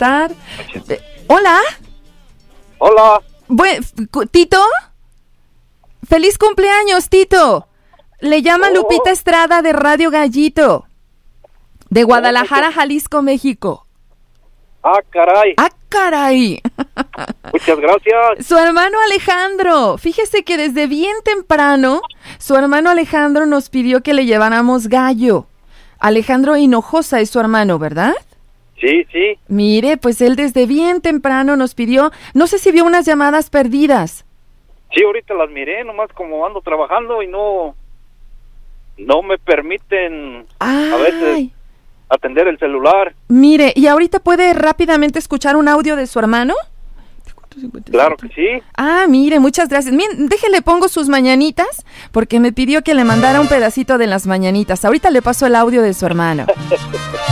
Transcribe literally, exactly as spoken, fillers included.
estar. Eh, hola. Hola. Bu- ¿Tito? ¡Feliz cumpleaños, Tito! Le llama Oh. Lupita Estrada de Radio Gallito, de Guadalajara, Jalisco, México. Ah, caray. ¡Ah, caray! Muchas gracias. Su hermano Alejandro, fíjese que desde bien temprano, su hermano Alejandro nos pidió que le lleváramos gallo. Alejandro Hinojosa es su hermano, ¿verdad? Sí, sí. Mire, pues él desde bien temprano nos pidió, no sé si vio unas llamadas perdidas. Sí, ahorita las miré, nomás como ando trabajando y no... No me permiten Ay. a veces atender el celular. Mire, ¿y ahorita puede rápidamente escuchar un audio de su hermano? Claro que sí. Ah, mire, muchas gracias. Miren, déjele pongo sus mañanitas, porque me pidió que le mandara un pedacito de las mañanitas. Ahorita le paso el audio de su hermano.